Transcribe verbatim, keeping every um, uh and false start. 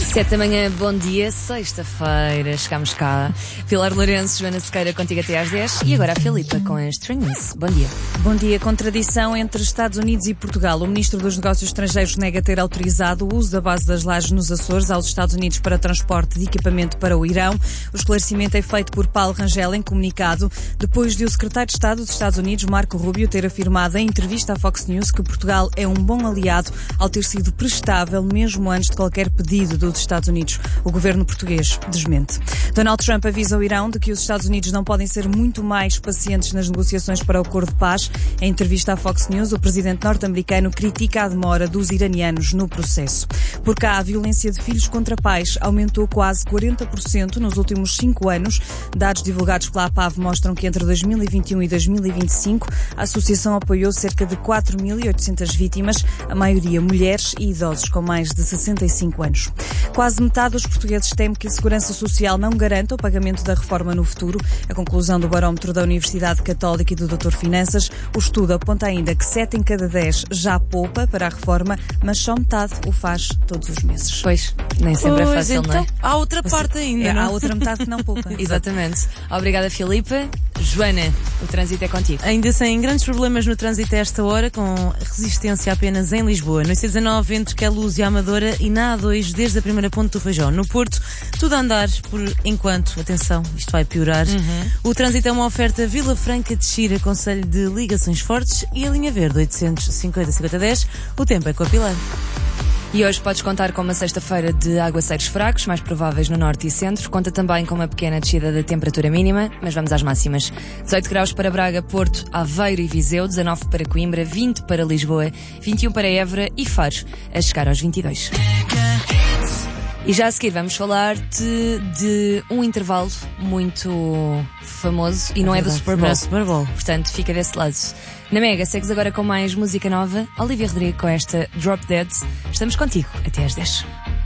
Sete da manhã, bom dia, sexta-feira, chegámos cá. Pilar Lourenço, Joana Sequeira, contigo até às dez. E agora a Filipa com a Strings. Bom dia. Bom dia. Contradição entre Estados Unidos e Portugal. O Ministro dos Negócios Estrangeiros nega ter autorizado o uso da base das Lajes nos Açores aos Estados Unidos para transporte de equipamento para o Irão. O esclarecimento é feito por Paulo Rangel em comunicado, depois de o secretário de Estado dos Estados Unidos, Marco Rubio, ter afirmado em entrevista à Fox News que Portugal é um bom aliado ao ter sido prestável mesmo antes de qualquer pedido dos Estados Unidos. O governo português desmente. Donald Trump avisa o Irão de que os Estados Unidos não podem ser muito mais pacientes nas negociações para o acordo de paz. Em entrevista à Fox News, o presidente norte-americano critica a demora dos iranianos no processo. Por cá, a violência de filhos contra pais aumentou quase quarenta por cento nos últimos cinco anos. Dados divulgados pela APAV mostram que entre dois mil e vinte e um e dois mil e vinte e cinco a associação apoiou cerca de quatro mil e oitocentas vítimas, a maioria mulheres e idosos com mais de sessenta e cinco anos. Quase metade dos portugueses teme que a Segurança Social não garanta o pagamento da reforma no futuro. A conclusão do barómetro da Universidade Católica e do doutor Finanças. O estudo aponta ainda que sete em cada dez já poupa para a reforma, mas só metade o faz todos os meses. Pois, nem sempre pois, é fácil, então, não é? Há outra parte ainda, é, não? Há outra metade que não poupa. Exatamente. Obrigada, Filipa. Joana, o trânsito é contigo. Ainda sem grandes problemas no trânsito a esta hora, com resistência apenas em Lisboa. No I C dezanove, entre Queluz e Amadora, e na A dois, desde a primeira ponte do Feijão. No Porto, tudo a andar por enquanto. Atenção, isto vai piorar. Uhum. O trânsito é uma oferta Vila Franca de Xira, concelho de Ligações Fortes, e a linha verde oitocentos e cinquenta, cinquenta, dez. O tempo é com a Pilar. E hoje podes contar com uma sexta-feira de aguaceiros fracos, mais prováveis no norte e centro. Conta também com uma pequena descida da temperatura mínima, mas vamos às máximas. dezoito graus para Braga, Porto, Aveiro e Viseu, dezanove para Coimbra, vinte para Lisboa, vinte e um para Évora e Faro, a chegar aos vinte e dois. E já a seguir vamos falar-te de um intervalo muito famoso e não é do Super Bowl. Não é Super Bowl. Portanto, fica desse lado. Na Mega, segues agora com mais música nova. Olivia Rodrigo com esta Drop Dead. Estamos contigo até às dez.